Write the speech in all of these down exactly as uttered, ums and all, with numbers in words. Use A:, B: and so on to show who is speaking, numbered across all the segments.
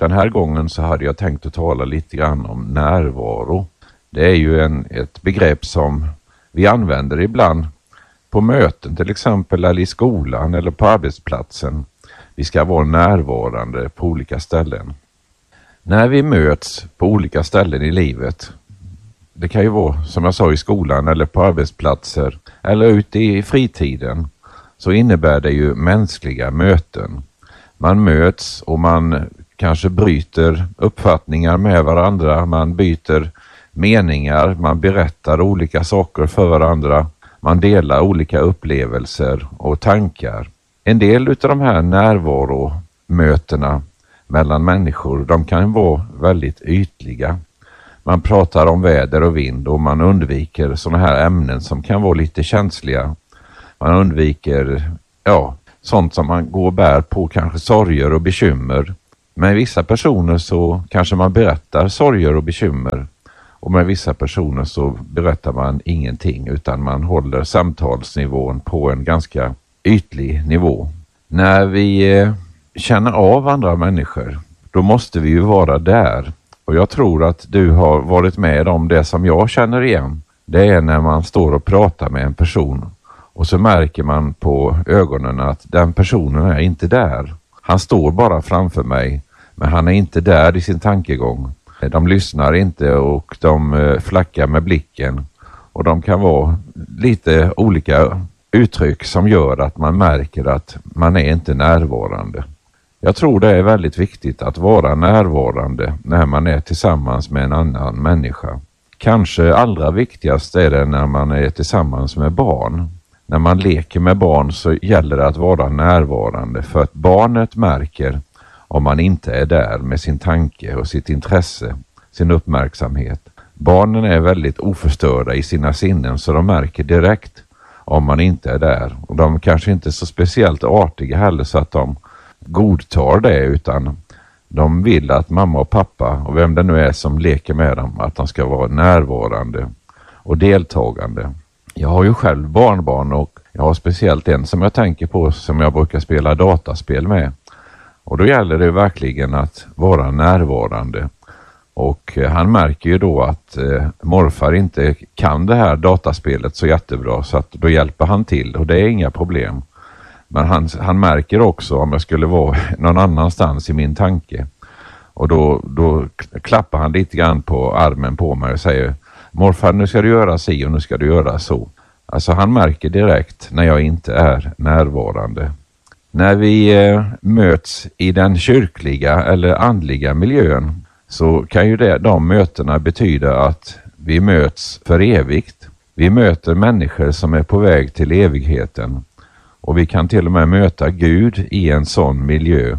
A: den här gången så hade jag tänkt att tala lite grann om närvaro. Det är ju en, ett begrepp som vi använder ibland på möten till exempel, eller i skolan eller på arbetsplatsen. Vi ska vara närvarande på olika ställen. När vi möts på olika ställen i livet, det kan ju vara som jag sa i skolan eller på arbetsplatser eller ute i fritiden, så innebär det ju mänskliga möten. Man möts och man kanske bryter uppfattningar med varandra, man byter meningar, man berättar olika saker för varandra, man delar olika upplevelser och tankar. En del av de här närvaromötena mellan människor, de kan vara väldigt ytliga. Man pratar om väder och vind och man undviker sådana här ämnen som kan vara lite känsliga. Man undviker ja, sånt som man går och bär på, kanske sorger och bekymmer. Med vissa personer så kanske man berättar sorger och bekymmer. Och med vissa personer så berättar man ingenting, utan man håller samtalsnivån på en ganska ytlig nivå. När vi eh, känner av andra människor, då måste vi ju vara där. Och jag tror att du har varit med om det som jag känner igen. Det är när man står och pratar med en person och så märker man på ögonen att den personen är inte där. Han står bara framför mig, men han är inte där i sin tankegång. De lyssnar inte och de flackar med blicken. Och de kan vara lite olika uttryck som gör att man märker att man är inte närvarande. Jag tror det är väldigt viktigt att vara närvarande när man är tillsammans med en annan människa. Kanske allra viktigast är det när man är tillsammans med barn. När man leker med barn så gäller det att vara närvarande, för att barnet märker om man inte är där med sin tanke och sitt intresse, sin uppmärksamhet. Barnen är väldigt oförstörda i sina sinnen, så de märker direkt om man inte är där. Och de kanske inte är så speciellt artiga heller så att de godtar det, utan de vill att mamma och pappa och vem det nu är som leker med dem, att de ska vara närvarande och deltagande. Jag har ju själv barnbarn och jag har speciellt en som jag tänker på som jag brukar spela dataspel med. Och då gäller det verkligen att vara närvarande. Och eh, han märker ju då att eh, morfar inte kan det här dataspelet så jättebra, så att då hjälper han till och det är inga problem. Men han, han märker också om jag skulle vara någon annanstans i min tanke. Och då, då klappar han lite grann på armen på mig och säger: morfar, nu ska du göra si och nu ska du göra så. Alltså han märker direkt när jag inte är närvarande. När vi eh, möts i den kyrkliga eller andliga miljön så kan ju det, de mötena betyda att vi möts för evigt. Vi möter människor som är på väg till evigheten. Och vi kan till och med möta Gud i en sån miljö.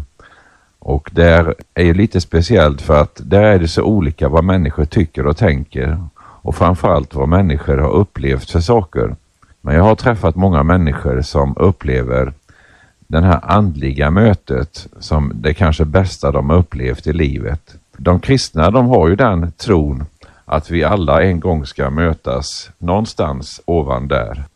A: Och där är ju lite speciellt för att där är det så olika vad människor tycker och tänker. Och framförallt vad människor har upplevt för saker. Men jag har träffat många människor som upplever den här andliga mötet som det kanske bästa de har upplevt i livet. De kristna, de har ju den tron att vi alla en gång ska mötas någonstans ovan där.